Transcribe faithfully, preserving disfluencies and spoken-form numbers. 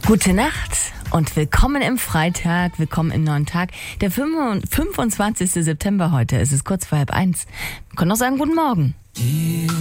Gute Nacht und willkommen im Freitag, willkommen im neuen Tag. Der fünfundzwanzigste September heute, es ist kurz vor halb eins. Wir können auch sagen, guten Morgen.